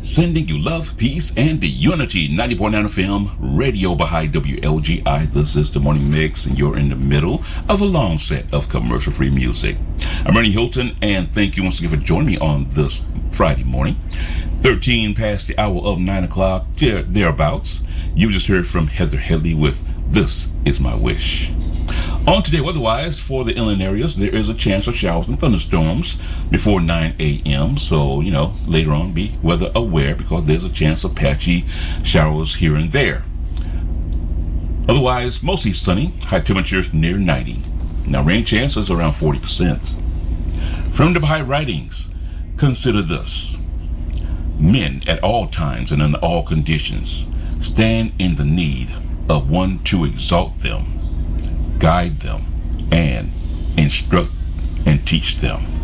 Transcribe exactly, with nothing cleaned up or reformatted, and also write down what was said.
Sending you love, peace, and the unity. ninety point nine F M, Radio Baha'i W L G I. This is the Morning Mix, and you're in the middle of a long set of commercial-free music. I'm Ernie Hilton, and thank you once again for joining me on this Friday morning. thirteen past the hour of nine o'clock, there, thereabouts. You just heard from Heather Headley with This Is My Wish. On today, weather-wise, for the inland areas, there is a chance of showers and thunderstorms before nine a.m. So, you know, later on, be weather aware because there's a chance of patchy showers here and there. Otherwise, mostly sunny, high temperatures near ninety. Now, rain chances around forty percent. From the Baha'i writings, consider this. Men at all times and under all conditions stand in the need of one to exalt them, guide them, and instruct and teach them.